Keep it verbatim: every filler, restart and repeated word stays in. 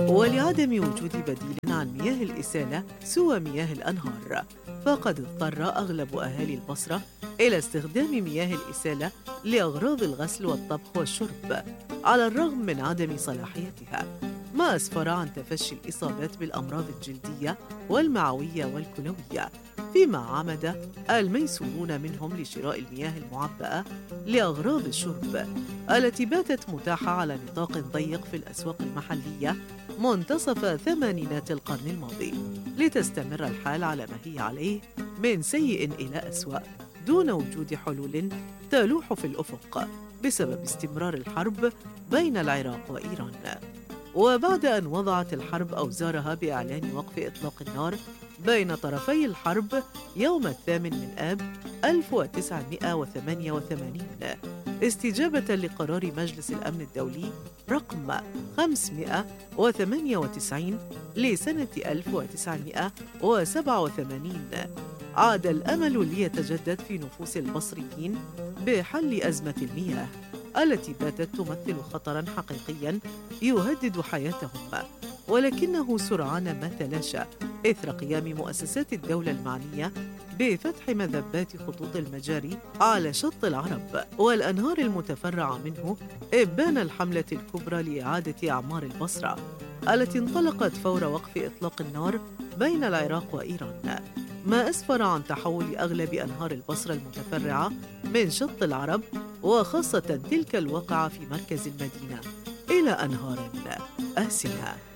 ولعدم وجود بديل عن مياه الإسالة سوى مياه الأنهار، فقد اضطر أغلب أهالي البصرة إلى استخدام مياه الإسالة لأغراض الغسل والطبخ والشرب، على الرغم من عدم صلاحيتها، ما أسفر عن تفشي الإصابات بالأمراض الجلدية والمعوية والكلوية، فيما عمد الميسورون منهم لشراء المياه المعبأة لأغراض الشرب التي باتت متاحة على نطاق ضيق في الأسواق المحلية منتصف ثمانينات القرن الماضي، لتستمر الحال على ما هي عليه من سيء إلى أسوأ دون وجود حلول تلوح في الأفق بسبب استمرار الحرب بين العراق وإيران. وبعد أن وضعت الحرب أوزارها بإعلان وقف إطلاق النار بين طرفي الحرب يوم الثامن من آب ألف وتسعمائة وثمانية وثمانين استجابة لقرار مجلس الأمن الدولي رقم خمسمائة وثمانية وتسعين لسنة ألف وتسعمائة وسبعة وثمانين، عاد الأمل ليتجدد في نفوس البصريين بحل أزمة المياه التي باتت تمثل خطراً حقيقياً يهدد حياتهم، ولكنه سرعان ما تلاشى إثر قيام مؤسسات الدولة المعنية بفتح مذبات خطوط المجاري على شط العرب والأنهار المتفرعة منه، إبان الحملة الكبرى لإعادة أعمار البصرة التي انطلقت فور وقف إطلاق النار بين العراق وإيران، ما أسفر عن تحول أغلب أنهار البصرة المتفرعة من شط العرب وخاصة تلك الواقعة في مركز المدينة إلى أنهار آسنة.